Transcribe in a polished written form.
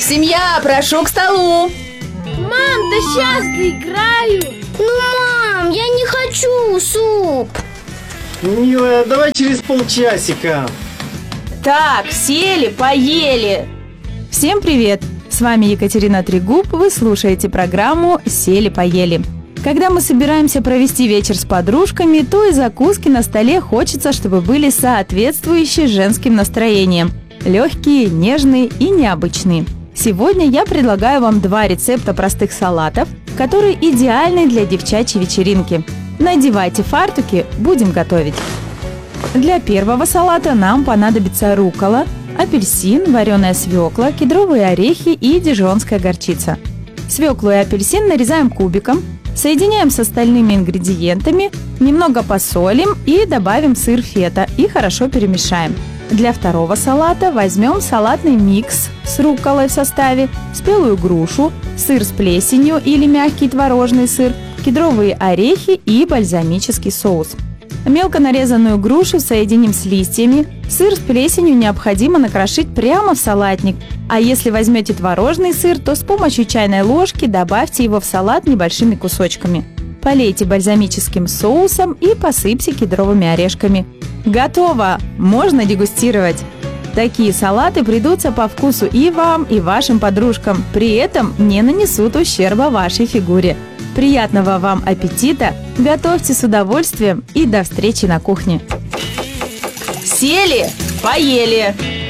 Семья, прошу к столу. Мам, да сейчас доиграю. Мам, я не хочу суп. Милая, давай через полчасика. Так, сели, поели. Всем привет! С вами Екатерина Трегуб, вы слушаете программу «Сели-поели». Когда мы собираемся провести вечер с подружками, то и закуски на столе хочется, чтобы были соответствующие женским настроениям. Легкие, нежные и необычные. Сегодня я предлагаю вам 2 рецепта простых салатов, которые идеальны для девчачьей вечеринки. Надевайте фартуки, будем готовить. Для первого салата нам понадобится руккола, апельсин, вареная свекла, кедровые орехи и дижонская горчица. Свеклу и апельсин нарезаем кубиком, соединяем с остальными ингредиентами, немного посолим и добавим сыр фета и хорошо перемешаем. Для второго салата возьмем салатный микс с рукколой в составе, спелую грушу, сыр с плесенью или мягкий творожный сыр, кедровые орехи и бальзамический соус. Мелко нарезанную грушу соединим с листьями. Сыр с плесенью необходимо накрошить прямо в салатник. А если возьмете творожный сыр, то с помощью чайной ложки добавьте его в салат небольшими кусочками. Полейте бальзамическим соусом и посыпьте кедровыми орешками. Готово! Можно дегустировать! Такие салаты придутся по вкусу и вам, и вашим подружкам. При этом не нанесут ущерба вашей фигуре. Приятного вам аппетита! Готовьте с удовольствием и до встречи на кухне! Сели, поели.